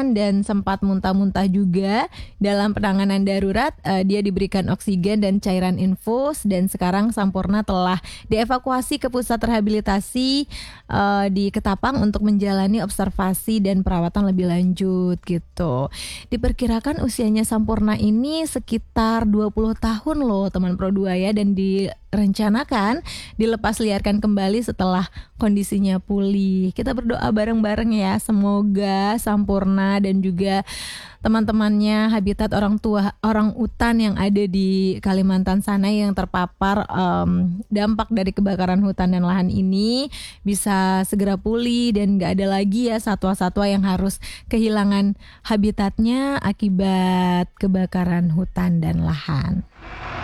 pingsan dan sempat muntah-muntah juga. Dalam penanganan darurat, dia diberikan oksigen dan cairan infus, dan sekarang Sampurna telah dievakuasi ke pusat rehabilitasi di Ketapang untuk menjalani observasi dan perawatan lebih lanjut gitu. Diperkirakan usianya Sampurna ini sekitar 20 tahun loh teman Pro2 ya, dan direncanakan dilepas liarkan kembali setelah kondisinya pulih. Kita berdoa bareng-bareng ya, semoga Sampurna dan juga teman-temannya habitat orang utan yang ada di Kalimantan sana yang terpapar dampak dari kebakaran hutan dan lahan ini bisa segera pulih dan gak ada lagi ya satwa-satwa yang harus kehilangan habitatnya akibat kebakaran hutan dan lahan.